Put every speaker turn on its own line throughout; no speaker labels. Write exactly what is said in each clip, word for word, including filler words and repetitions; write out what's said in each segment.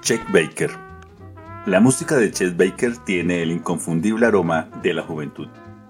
Chet Baker. La música de Chet Baker tiene el inconfundible aroma de la juventud.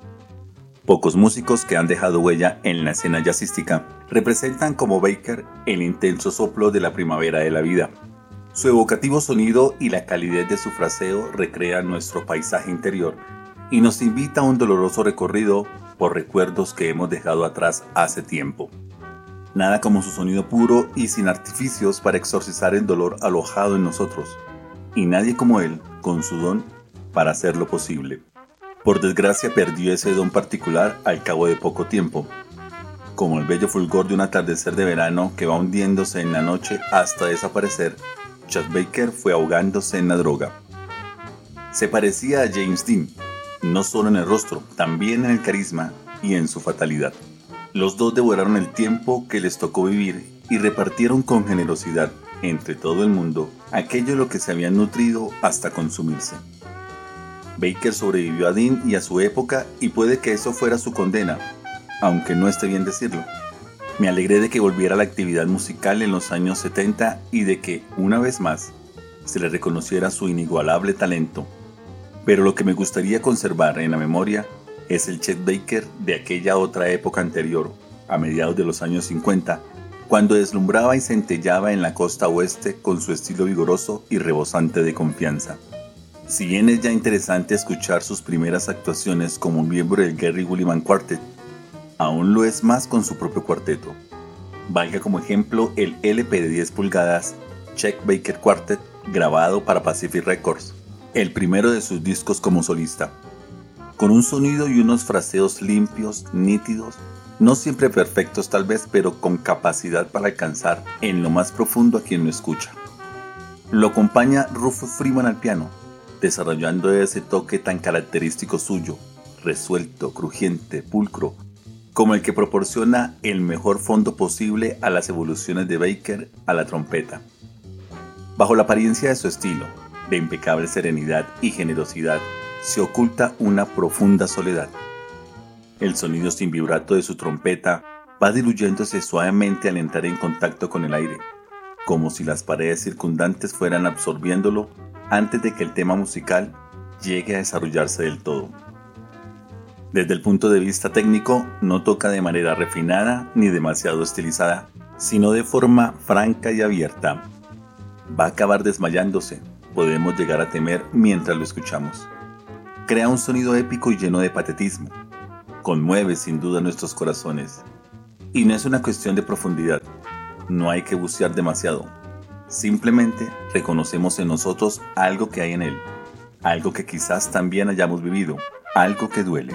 Pocos músicos que han dejado huella en la escena jazzística representan como Baker el intenso soplo de la primavera de la vida. Su evocativo sonido y la calidez de su fraseo recrean nuestro paisaje interior y nos invita a un doloroso recorrido por recuerdos que hemos dejado atrás hace tiempo. Nada como su sonido puro y sin artificios para exorcizar el dolor alojado en nosotros, y nadie como él, con su don, para hacerlo posible. Por desgracia perdió ese don particular al cabo de poco tiempo, como el bello fulgor de un atardecer de verano que va hundiéndose en la noche hasta desaparecer. Chet Baker fue ahogándose en la droga. Se parecía a James Dean, no solo en el rostro, también en el carisma y en su fatalidad. Los dos devoraron el tiempo que les tocó vivir y repartieron con generosidad entre todo el mundo aquello de lo que se habían nutrido hasta consumirse. Baker sobrevivió a Dean y a su época y puede que eso fuera su condena, aunque no esté bien decirlo. Me alegré de que volviera a la actividad musical en los años setenta y de que, una vez más, se le reconociera su inigualable talento. Pero lo que me gustaría conservar en la memoria es el Chet Baker de aquella otra época anterior, a mediados de los años cincuenta, cuando deslumbraba y centellaba en la costa oeste con su estilo vigoroso y rebosante de confianza. Si bien es ya interesante escuchar sus primeras actuaciones como miembro del Gary Gulliman Quartet, aún lo es más con su propio cuarteto. Valga como ejemplo el L P de diez pulgadas Chet Baker Quartet, grabado para Pacific Records, el primero de sus discos como solista. Con un sonido y unos fraseos limpios, nítidos, no siempre perfectos tal vez, pero con capacidad para alcanzar en lo más profundo a quien lo escucha. Lo acompaña Rufus Freeman al piano, desarrollando ese toque tan característico suyo, resuelto, crujiente, pulcro, como el que proporciona el mejor fondo posible a las evoluciones de Baker a la trompeta. Bajo la apariencia de su estilo, de impecable serenidad y generosidad, se oculta una profunda soledad. El sonido sin vibrato de su trompeta va diluyéndose suavemente al entrar en contacto con el aire, como si las paredes circundantes fueran absorbiéndolo antes de que el tema musical llegue a desarrollarse del todo. Desde el punto de vista técnico, no toca de manera refinada ni demasiado estilizada, sino de forma franca y abierta. Va a acabar desmayándose, podemos llegar a temer mientras lo escuchamos. Crea un sonido épico y lleno de patetismo. Conmueve sin duda nuestros corazones. Y no es una cuestión de profundidad. No hay que bucear demasiado. Simplemente reconocemos en nosotros algo que hay en él. Algo que quizás también hayamos vivido. Algo que duele.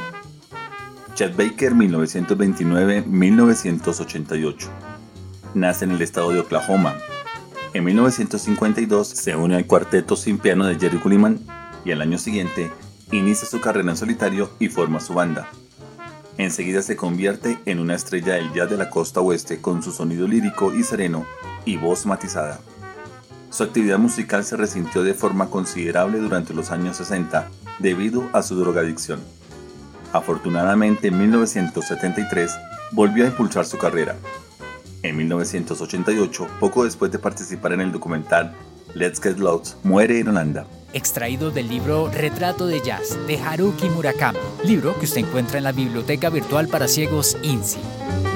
Chet Baker, mil novecientos veintinueve a mil novecientos ochenta y ocho. Nace en el estado de Oklahoma. En mil novecientos cincuenta y dos se une al cuarteto sin piano de Jerry Gulliman y al año siguiente inicia su carrera en solitario y forma su banda. Enseguida se convierte en una estrella del jazz de la costa oeste con su sonido lírico y sereno y voz matizada. Su actividad musical se resintió de forma considerable durante los años sesenta debido a su drogadicción. Afortunadamente, en mil novecientos setenta y tres volvió a impulsar su carrera. En mil novecientos ochenta y ocho, poco después de participar en el documental Let's Get Lost, muere en Holanda.
Extraído del libro Retrato de Jazz de Haruki Murakami, libro que usted encuentra en la biblioteca virtual para ciegos I N S I.